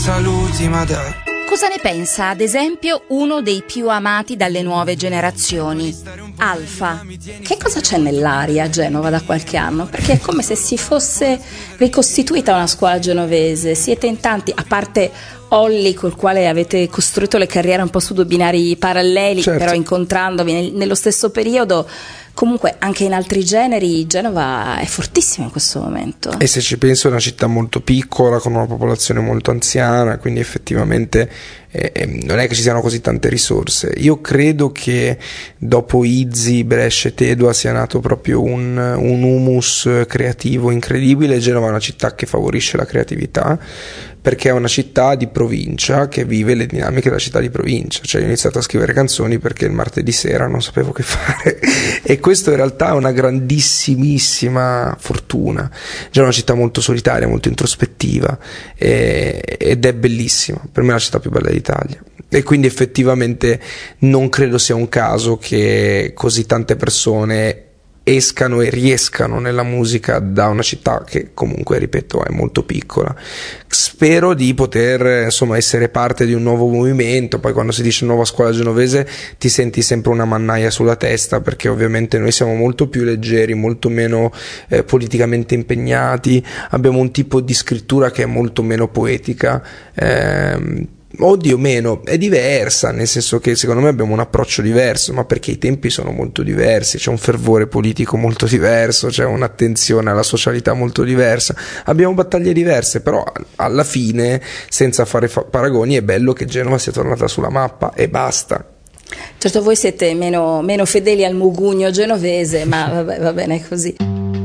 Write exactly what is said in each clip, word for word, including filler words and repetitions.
Saluti, ma dai. Cosa ne pensa, ad esempio, uno dei più amati dalle nuove generazioni, Alfa? Che cosa c'è nell'aria a Genova da qualche anno? Perché è come se si fosse ricostituita una scuola genovese. Siete in tanti, a parte Olli, col quale avete costruito le carriere un po' su due binari paralleli, certo, però incontrandovi nel, nello stesso periodo. Comunque anche in altri generi Genova è fortissima in questo momento. E se ci penso è una città molto piccola con una popolazione molto anziana, quindi effettivamente eh, non è che ci siano così tante risorse. Io credo che dopo Izzi, Brescia e Tedua sia nato proprio un, un humus creativo incredibile. Genova è una città che favorisce la creatività, perché è una città di provincia che vive le dinamiche della città di provincia. Cioè, ho iniziato a scrivere canzoni perché il martedì sera non sapevo che fare e questo in realtà è una grandissimissima fortuna. Già è una città molto solitaria, molto introspettiva, e, ed è bellissima. Per me è la città più bella d'Italia, e quindi effettivamente non credo sia un caso che così tante persone escano e riescano nella musica da una città che comunque, ripeto, è molto piccola. Spero di poter, insomma, essere parte di un nuovo movimento. Poi quando si dice nuova scuola genovese ti senti sempre una mannaia sulla testa, perché ovviamente noi siamo molto più leggeri, molto meno eh, politicamente impegnati, abbiamo un tipo di scrittura che è molto meno poetica, ehm, oddio meno, è diversa, nel senso che secondo me abbiamo un approccio diverso, ma perché i tempi sono molto diversi, c'è un fervore politico molto diverso, c'è un'attenzione alla socialità molto diversa, abbiamo battaglie diverse, però alla fine, senza fare fa- paragoni, è bello che Genova sia tornata sulla mappa e basta. Certo, voi siete meno, meno fedeli al mugugno genovese, ma vabbè, va bene così.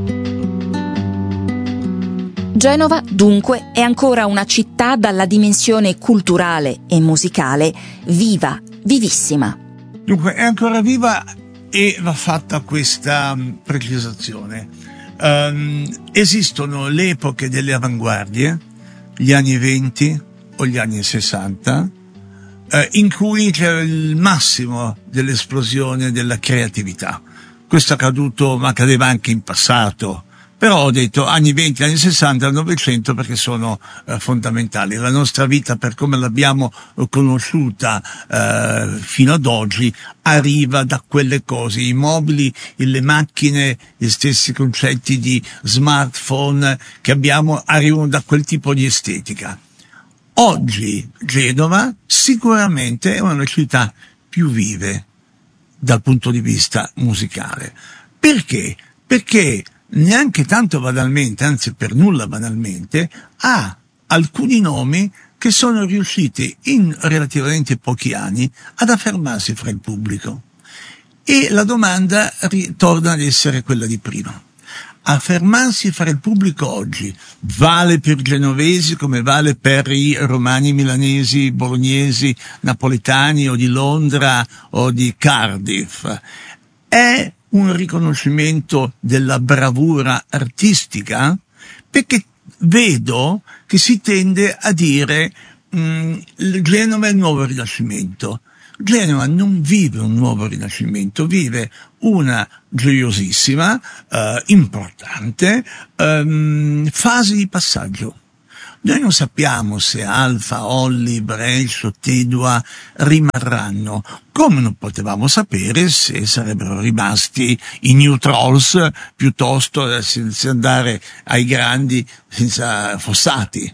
Genova, dunque, è ancora una città dalla dimensione culturale e musicale viva, vivissima. Dunque, è ancora viva e va fatta questa precisazione. Um, esistono le epoche delle avanguardie, gli anni venti o gli anni sessanta, eh, in cui c'era il massimo dell'esplosione della creatività. Questo è accaduto, ma accadeva anche in passato. Però ho detto anni venti, anni sessanta, Novecento perché sono eh, fondamentali. La nostra vita, per come l'abbiamo conosciuta eh, fino ad oggi, arriva da quelle cose. I mobili, le macchine, gli stessi concetti di smartphone che abbiamo arrivano da quel tipo di estetica. Oggi Genova sicuramente è una delle città più vive dal punto di vista musicale. Perché? Perché neanche tanto banalmente, anzi per nulla banalmente, ha alcuni nomi che sono riusciti in relativamente pochi anni ad affermarsi fra il pubblico. E la domanda ritorna ad essere quella di prima. Affermarsi fra il pubblico oggi vale per i genovesi come vale per i romani, milanesi, bolognesi, napoletani o di Londra o di Cardiff. È un riconoscimento della bravura artistica, perché vedo che si tende a dire mh, Genova è il nuovo Rinascimento. Genova non vive un nuovo Rinascimento, vive una gioiosissima, eh, importante ehm, fase di passaggio. Noi non sappiamo se Alfa, Olli, Brescia, Tedua rimarranno, come non potevamo sapere se sarebbero rimasti i New Trolls piuttosto senza andare ai grandi senza Fossati.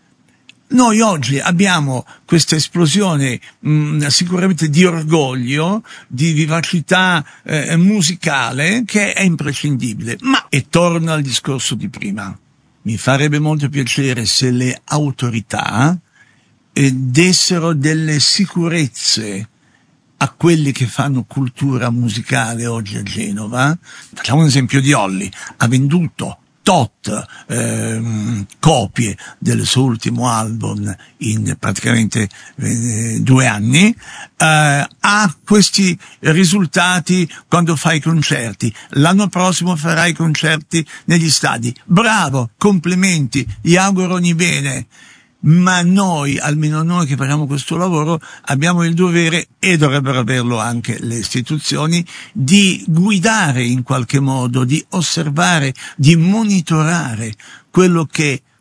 Noi oggi abbiamo questa esplosione mh, sicuramente di orgoglio, di vivacità eh, musicale che è imprescindibile, ma e torno al discorso di prima. Mi farebbe molto piacere se le autorità eh, dessero delle sicurezze a quelli che fanno cultura musicale oggi a Genova. Facciamo un esempio di Olli. Ha venduto tot eh, copie del suo ultimo album in praticamente eh, due anni, eh, ha questi risultati quando fa i concerti. L'anno prossimo farà i concerti negli stadi. Bravo, complimenti, gli auguro ogni bene. Ma noi, almeno noi che facciamo questo lavoro, abbiamo il dovere, e dovrebbero averlo anche le istituzioni, di guidare in qualche modo, di osservare, di monitorare quello che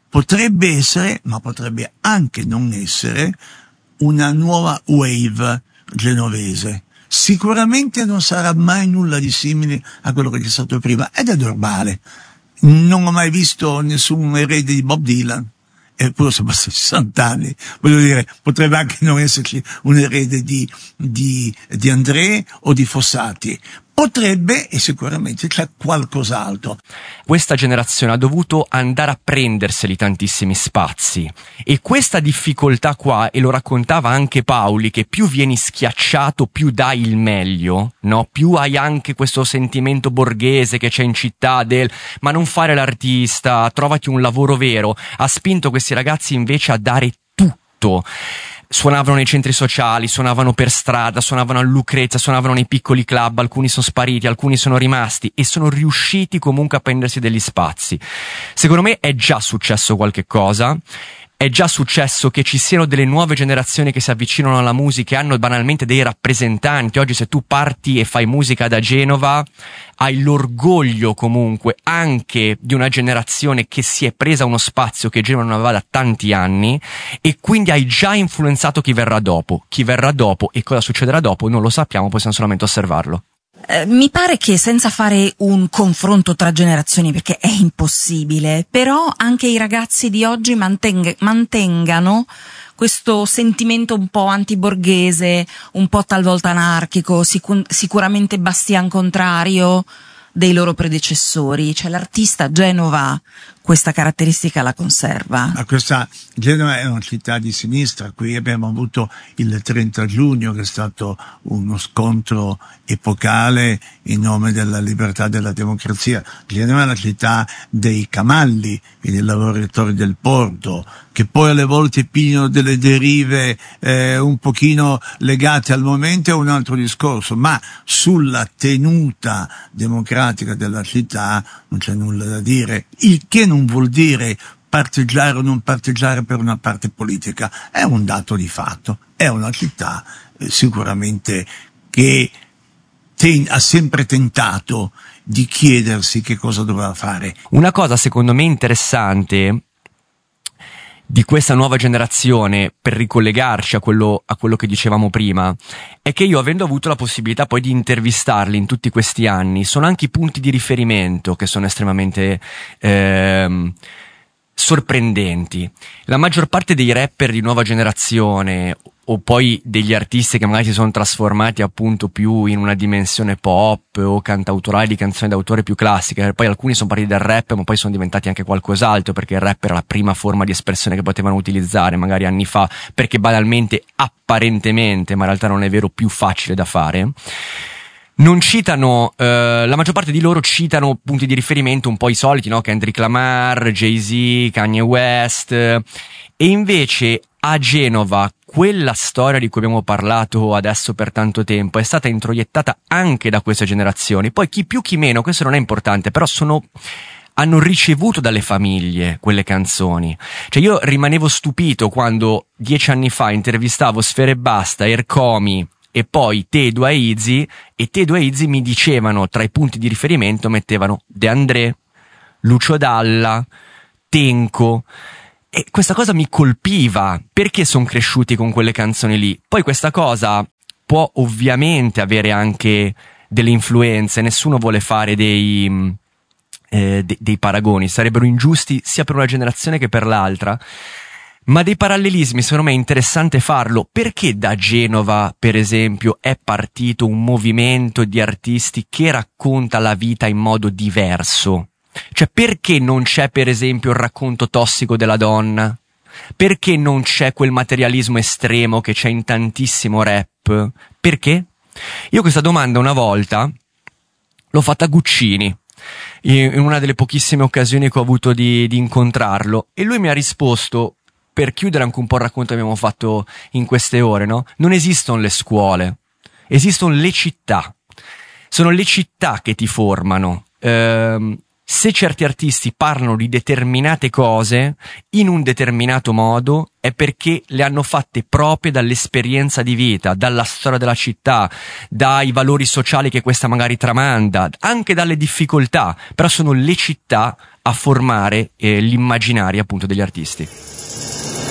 potrebbe essere, ma potrebbe anche non essere, una nuova wave genovese. Sicuramente non sarà mai nulla di simile a quello che c'è stato prima, ed è normale. Non ho mai visto nessun erede di Bob Dylan, eppure sono passati sessanta anni, voglio dire, potrebbe anche non esserci un erede di, di, di André o di Fossati. Potrebbe, e sicuramente c'è qualcos'altro. Questa generazione ha dovuto andare a prenderseli tantissimi spazi, e questa difficoltà qua, e lo raccontava anche Paoli, che più vieni schiacciato più dai il meglio, no? Più hai anche questo sentimento borghese che c'è in città del ma non fare l'artista, trovati un lavoro vero, ha spinto questi ragazzi invece a dare tutto. Suonavano nei centri sociali, suonavano per strada, suonavano a Lucrezia, suonavano nei piccoli club, alcuni sono spariti, alcuni sono rimasti, e sono riusciti comunque a prendersi degli spazi. Secondo me è già successo qualche cosa. È già successo che ci siano delle nuove generazioni che si avvicinano alla musica e hanno banalmente dei rappresentanti. Oggi se tu parti e fai musica da Genova, hai l'orgoglio comunque anche di una generazione che si è presa uno spazio che Genova non aveva da tanti anni, e quindi hai già influenzato chi verrà dopo. Chi verrà dopo e cosa succederà dopo non lo sappiamo, possiamo solamente osservarlo. Eh, mi pare che, senza fare un confronto tra generazioni, perché è impossibile, però anche i ragazzi di oggi manteng- mantengano questo sentimento un po' antiborghese, un po' talvolta anarchico, sic- sicuramente bastian contrario dei loro predecessori. Cioè l'artista a Genova questa caratteristica la conserva. Ma questa Genova è una città di sinistra. Qui abbiamo avuto il trenta giugno, che è stato uno scontro epocale in nome della libertà e della democrazia. Genova è la città dei camalli e dei lavoratori del porto, che poi alle volte pigliano delle derive eh, un pochino legate al momento, è un altro discorso, ma sulla tenuta democratica della città non c'è nulla da dire, il che non vuol dire parteggiare o non parteggiare per una parte politica, è un dato di fatto. È una città eh, sicuramente che ten- ha sempre tentato di chiedersi che cosa doveva fare. Una cosa secondo me interessante di questa nuova generazione, per ricollegarci a quello, a quello che dicevamo prima, è che io, avendo avuto la possibilità poi di intervistarli in tutti questi anni, sono anche i punti di riferimento che sono estremamente ehm, sorprendenti. La maggior parte dei rapper di nuova generazione, o poi degli artisti che magari si sono trasformati appunto più in una dimensione pop o cantautorale, di canzoni d'autore più classiche, poi alcuni sono partiti dal rap ma poi sono diventati anche qualcos'altro, perché il rap era la prima forma di espressione che potevano utilizzare magari anni fa, perché banalmente, apparentemente, ma in realtà non è vero, più facile da fare. Non citano, eh, la maggior parte di loro citano punti di riferimento un po' i soliti, no? Kendrick Lamar, Jay-Z, Kanye West, e invece a Genova quella storia di cui abbiamo parlato adesso per tanto tempo è stata introiettata anche da queste generazioni. Poi chi più chi meno, questo non è importante, però sono hanno ricevuto dalle famiglie quelle canzoni. Cioè io rimanevo stupito quando dieci anni fa intervistavo Sfera Ebbasta, Ercomi e poi Tedo e Izzy, e Tedo e Izzy mi dicevano, tra i punti di riferimento mettevano De André, Lucio Dalla, Tenco. E questa cosa mi colpiva, perché sono cresciuti con quelle canzoni lì. Poi questa cosa può ovviamente avere anche delle influenze, nessuno vuole fare dei, eh, de- dei paragoni, sarebbero ingiusti sia per una generazione che per l'altra, ma dei parallelismi secondo me è interessante farlo. Perché da Genova, per esempio, è partito un movimento di artisti che racconta la vita in modo diverso? Cioè, perché non c'è, per esempio, il racconto tossico della donna? Perché non c'è quel materialismo estremo che c'è in tantissimo rap? Perché? Io questa domanda una volta l'ho fatta a Guccini, in una delle pochissime occasioni che ho avuto di, di incontrarlo, e lui mi ha risposto, per chiudere anche un po' il racconto che abbiamo fatto in queste ore, no? Non esistono le scuole, esistono le città. Sono le città che ti formano. Ehm... Se certi artisti parlano di determinate cose in un determinato modo, è perché le hanno fatte proprie dall'esperienza di vita, dalla storia della città, dai valori sociali che questa magari tramanda, anche dalle difficoltà, però sono le città a formare eh, l'immaginario appunto degli artisti.